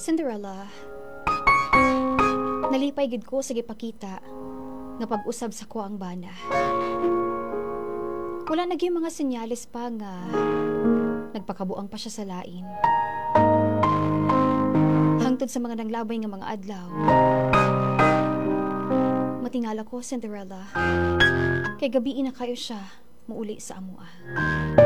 Cinderella, nalipay gid ko sa gipakita nga pag-usab sa ko ang bana. Wala na gyud mga senyales pa nga nagpakabuang pa siya sa lain. Hangtod sa mga nanglabay nga mga adlaw, matingala ko, Cinderella, kay gabi na kayo siya muuli sa amoa.